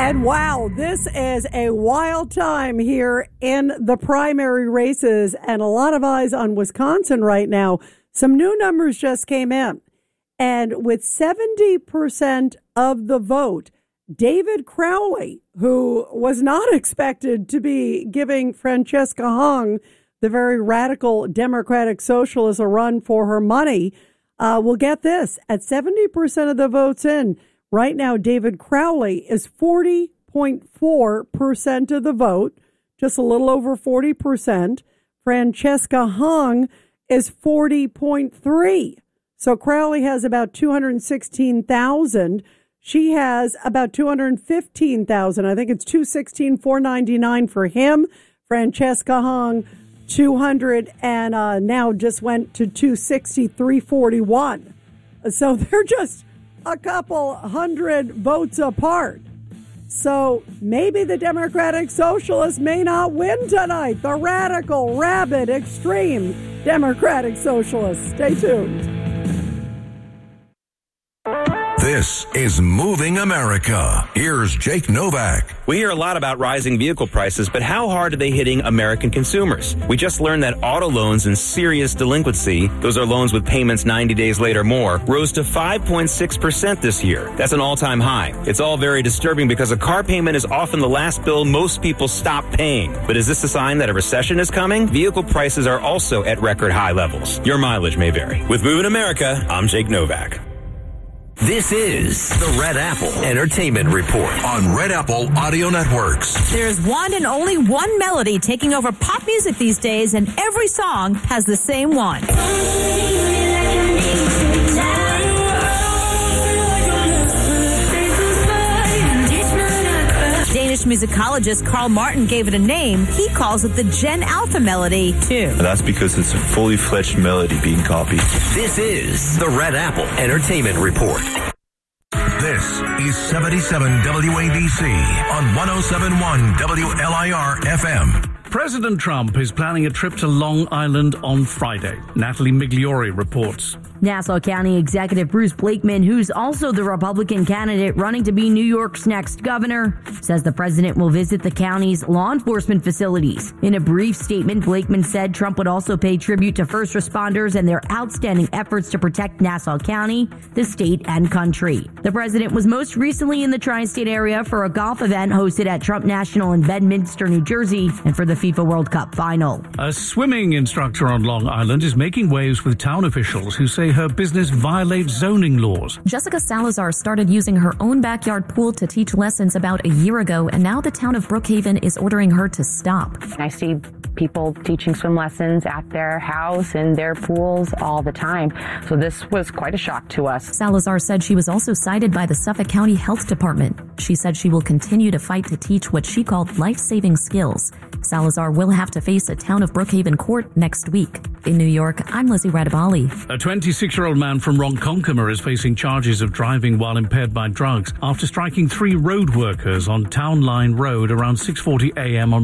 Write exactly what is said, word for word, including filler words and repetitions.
And wow, this is a wild time here in the primary races and a lot of eyes on Wisconsin right now. Some new numbers just came in. And with seventy percent of the vote, David Crowley, who was not expected to be giving Francesca Hung, the very radical Democratic Socialist, a run for her money, uh, will get this. At seventy percent of the votes in, right now, David Crowley is forty point four percent of the vote, just a little over forty percent. Francesca Hung is forty point three. So Crowley has about two hundred sixteen thousand. She has about two hundred fifteen thousand. I think it's two hundred sixteen thousand four hundred ninety-nine for him. Francesca Hung, two hundred, and uh, now just went to two hundred sixty thousand three hundred forty-one. So they're just a couple hundred votes apart. So maybe the Democratic Socialists may not win tonight. The radical, rabid, extreme Democratic Socialists. Stay tuned. This is Moving America. Here's Jake Novak. We hear a lot about rising vehicle prices, but how hard are they hitting American consumers? We just learned that auto loans and serious delinquency, those are loans with payments ninety days late or more, rose to five point six percent this year. That's an all-time high. It's all very disturbing because a car payment is often the last bill most people stop paying. But is this a sign that a recession is coming? Vehicle prices are also at record high levels. Your mileage may vary. With Moving America, I'm Jake Novak. This is the Red Apple Entertainment Report on Red Apple Audio Networks. There's one and only one melody taking over pop music these days, and every song has the same one. Danish musicologist Carl Martin gave it a name. He calls it the Gen Alpha melody, too. That's because it's a fully fledged melody being copied. This is the Red Apple Entertainment Report. This is seventy-seven W A B C on one oh seven point one W L I R F M. President Trump is planning a trip to Long Island on Friday. Natalie Migliori reports. Nassau County Executive Bruce Blakeman, who's also the Republican candidate running to be New York's next governor, says the president will visit the county's law enforcement facilities. In a brief statement, Blakeman said Trump would also pay tribute to first responders and their outstanding efforts to protect Nassau County, the state, and country. The president was most recently in the tri-state area for a golf event hosted at Trump National in Bedminster, New Jersey, and for the FIFA World Cup final. A swimming instructor on Long Island is making waves with town officials who say her business violates zoning laws. Jessica Salazar started using her own backyard pool to teach lessons about a year ago, and now the town of Brookhaven is ordering her to stop. I see people teaching swim lessons at their house and their pools all the time, so this was quite a shock to us. Salazar said she was also cited by the Suffolk County Health Department. She said she will continue to fight to teach what she called life-saving skills. Salazar will have to face a town of Brookhaven court next week. In New York, I'm Lizzie Radabali. A twenty-six-year-old man from Ronkonkoma is facing charges of driving while impaired by drugs after striking three road workers on Town Line Road around six forty a.m. on